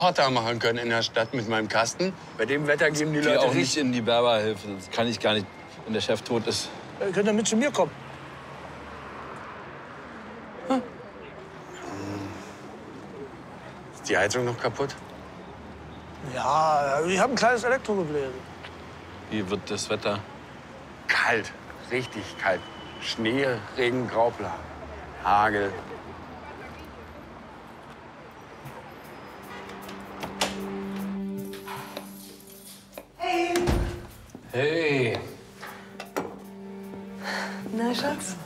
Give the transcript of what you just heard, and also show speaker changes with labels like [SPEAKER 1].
[SPEAKER 1] Hotter machen können in der Stadt mit meinem Kasten. Bei dem Wetter geben die
[SPEAKER 2] Ich gehe
[SPEAKER 1] Leute
[SPEAKER 2] auch nicht in die Berberhilfe. Das kann ich gar nicht, wenn der Chef tot ist.
[SPEAKER 3] Ihr könnt ja mit zu mir kommen.
[SPEAKER 1] Ist die Heizung noch kaputt?
[SPEAKER 3] Ja, ich habe ein kleines Elektrogebläse.
[SPEAKER 2] Wie wird das Wetter?
[SPEAKER 1] Kalt, richtig kalt. Schnee, Regen, Graupel, Hagel.
[SPEAKER 2] Hey.
[SPEAKER 4] Na, Schatz?